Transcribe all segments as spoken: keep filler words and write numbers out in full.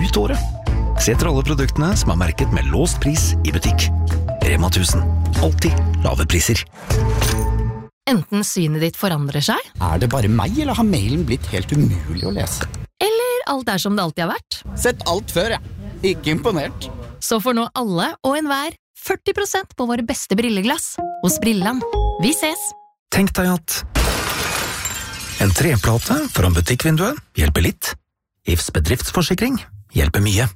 ut året. Se etter alle produktene som er merket med låst pris i butikk. Rema tusen. Alltid lave priser. Enten synet ditt forandrer seg, Er det bare meg, eller har mailen blitt helt umulig å lese? eller alt er som det alltid har vært. Sett alt før, ja. Ikke imponert. Så får nå alle og enhver førti prosent på våre beste brilleglass hos Brilland. Vi ses! Tenk deg at en treplate foran butikkvinduet hjelper litt. I F S bedriftsforsikring hjelper mye.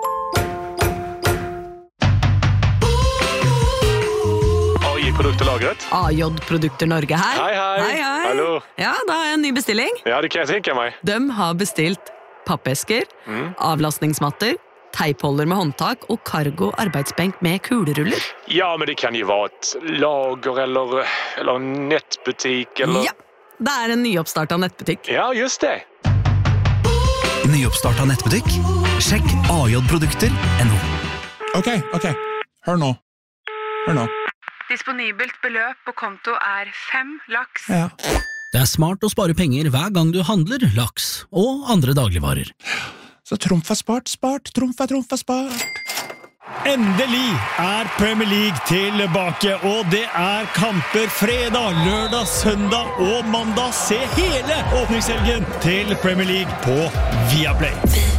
A J-produkterlagret. A J-produkter Norge her. Hei, hei. Hei, hei. Hallo. Ja, da har jeg en ny bestilling. Ja, det kan jeg tenke meg. De har bestilt pappesker, avlastningsmatter, teipholder med håndtak og cargo arbeidsbenk med kuleruller. Ja, men det kan jo være et lager eller, eller en nettbutikk eller... Ja, det er en nyoppstartet nettbutikk. Ja, just det. Nyoppstartet nettbutikk? Sjekk a j produkter punktum no. Ok, ok. Hør nå. Hør nå. Disponibelt beløp på konto er fem laks. Ja. Det er smart å spare penger hver gang du handler laks og andre dagligvarer. Så trumf er spart, spart, trumf er trumf er spart. Endelig er Premier League tilbake, og det er kamper fredag, lørdag, søndag og mandag. Se hele åpningshelgen til Premier League på Viaplay.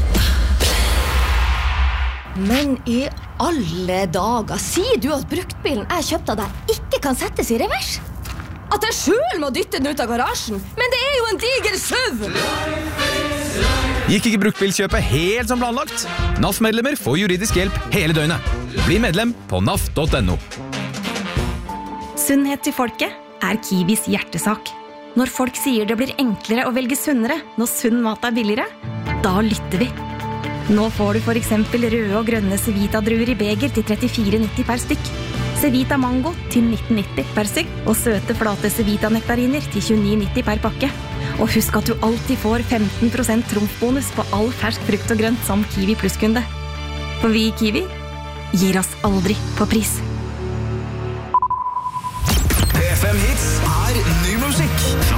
Men i alle dager, sier du at bruktbilen jeg kjøpte av deg ikke kan settes i revers? At jeg selv må dytte den ut av garasjen? Men det er jo en diger søv! Gikk ikke bruktbilkjøpet helt som planlagt? N A F-medlemmer får juridisk hjelp hele døgnet. Bli medlem på n a f punktum no. Sunnhet til folket er Kiwis hjertesak. Når folk sier det blir enklere å velge sunnere når sunn mat er billigere, da lytter vi. Nå får du for eksempel røde og grønne Cevita-druer i beger til trettifire nitti per stykk. Cevita Mango til nitten nitti per stykk, og søte flate Cevita-nektariner til tjueni nitti per pakke. Og husk at du alltid får femten prosent trumfbonus på all fersk frukt og grønt som Kiwi Plus-kunde. For vi i Kiwi gir oss aldri på pris. P fem Hits er ny musikk.